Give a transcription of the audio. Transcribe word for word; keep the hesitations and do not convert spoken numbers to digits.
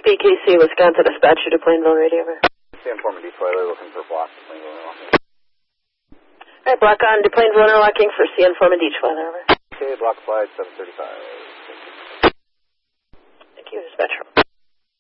P K C, Wisconsin, dispatcher to Plainville Radio, over. C informant Detroit, looking for block to Plainville interlocking. All right, block on to Plainville interlocking for C informant Detroit, over. Okay, block flight seven thirty-five. Thank you, dispatcher.